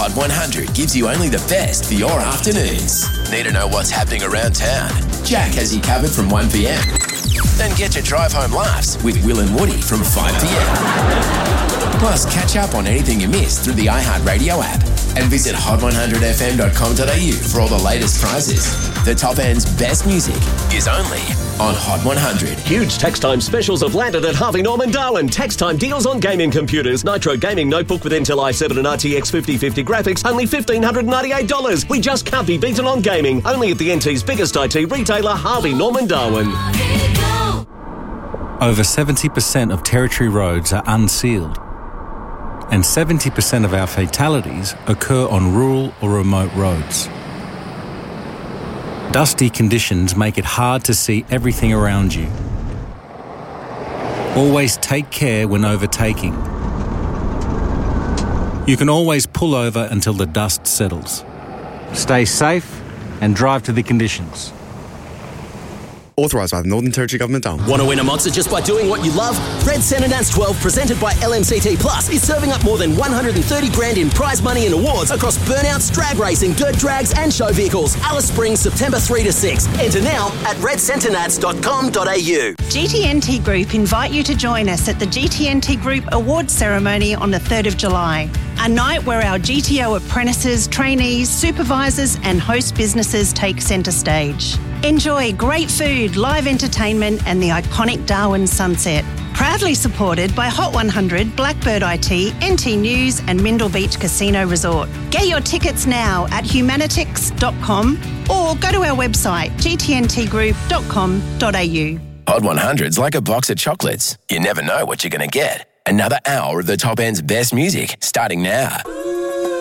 Hot 100 gives you only the best for your afternoons. Need to know what's happening around town? Jack has you covered from 1 p.m. Then get your drive home laughs with Will and Woody from 5 p.m. Plus, catch up on anything you missed through the iHeartRadio app and visit hot100fm.com.au for all the latest prizes. The Top End's best music is only on Hot 100. Huge Tax Time specials have landed at Harvey Norman Darwin. Tax Time deals on gaming computers. Nitro Gaming Notebook with Intel i7 and RTX 5050 graphics, only $1,598. We just can't be beaten on gaming. Only at the NT's biggest IT retailer, Harvey Norman Darwin. Over 70% of territory roads are unsealed, and 70% of our fatalities occur on rural or remote roads. Dusty conditions make it hard to see everything around you. Always take care when overtaking. You can always pull over until the dust settles. Stay safe and drive to the conditions. Authorised by the Northern Territory Government Darwin. Want to win a monster just by doing what you love? Red Centre Nats 12, presented by LMCT Plus, is serving up more than 130 grand in prize money and awards across burnouts, drag racing, dirt drags and show vehicles. Alice Springs, September 3 to 6. Enter now at redcentenats.com.au. GTNT Group invite you to join us at the GTNT Group Awards Ceremony on the 3rd of July. A night where our GTO apprentices, trainees, supervisors and host businesses take centre stage. Enjoy great food, live entertainment and the iconic Darwin sunset. Proudly supported by Hot 100, Blackbird IT, NT News and Mindle Beach Casino Resort. Get your tickets now at humanitix.com or go to our website gtntgroup.com.au. Hot 100's like a box of chocolates. You never know what you're going to get. Another hour of the Top End's best music starting now.